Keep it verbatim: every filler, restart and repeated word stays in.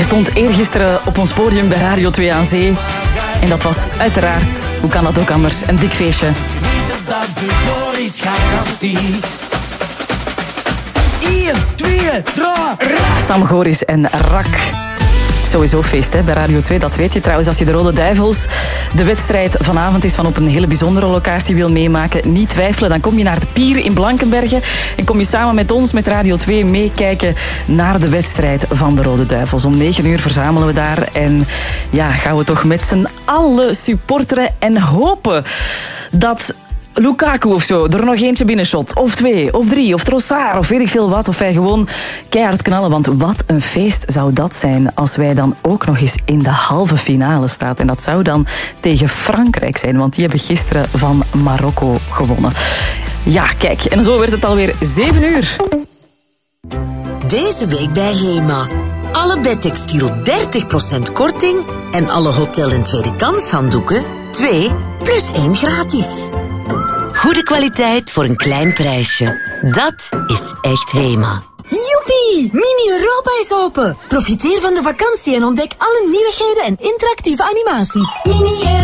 Hij stond eergisteren op ons podium bij Radio twee aan Zee. En dat was uiteraard, hoe kan dat ook anders, een dik feestje. één, twee, drie. Sam Goris en Rak. Sowieso feest hè, bij Radio twee, dat weet je. Trouwens, als je de Rode Duivels de wedstrijd vanavond is van op een hele bijzondere locatie wil meemaken, niet twijfelen, dan kom je naar de Pier in Blankenberge en kom je samen met ons, met Radio twee, meekijken naar de wedstrijd van de Rode Duivels. Om negen uur verzamelen we daar en ja, gaan we toch met z'n allen supporteren en hopen dat Lukaku of zo er nog eentje binnenshot. Of twee, of drie, of Trossard, of weet ik veel wat. Of wij gewoon keihard knallen. Want wat een feest zou dat zijn als wij dan ook nog eens in de halve finale staan. En dat zou dan tegen Frankrijk zijn. Want die hebben gisteren van Marokko gewonnen. Ja, kijk. En zo werd het alweer zeven uur. Deze week bij Hema. Alle bedtextiel dertig procent korting. En alle hotel- en tweede kans handdoeken twee plus één gratis. Goede kwaliteit voor een klein prijsje. Dat is echt Hema. Joepie! Mini-Europa is open. Profiteer van de vakantie en ontdek alle nieuwigheden en interactieve animaties. Mini